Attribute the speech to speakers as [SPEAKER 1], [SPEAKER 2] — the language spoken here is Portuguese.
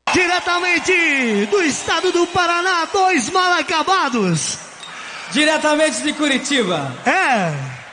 [SPEAKER 1] Diretamente do estado do Paraná, dois mal acabados.
[SPEAKER 2] Diretamente de Curitiba.
[SPEAKER 1] É.